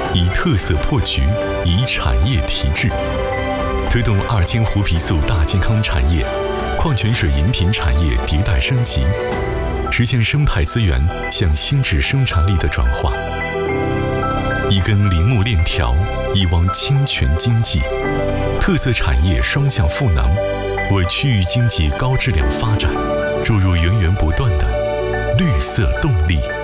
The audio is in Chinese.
以特色破局，以产业提质，推动2氢胡皮素大健康产业、矿泉水饮品产业迭代升级，实现生态资源向新质生产力的转化。一根林木链条，一汪清泉经济，特色产业双向赋能，为区域经济高质量发展注入源源不断的绿色动力。